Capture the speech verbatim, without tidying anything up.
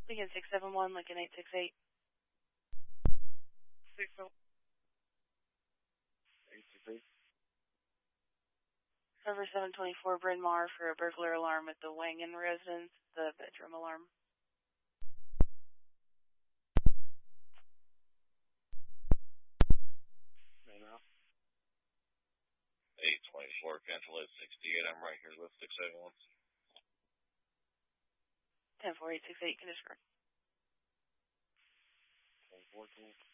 Lincoln six seven one, Lincoln eight six eight. Six oh. Eight six eight. Cover seven twenty-four, Bryn Mawr for a burglar alarm at the Wangan residence, the bedroom alarm. eight twenty-four, cancel eight sixty-eight. I'm right here with six seven one. ten four eight six eight, can discard. ten four,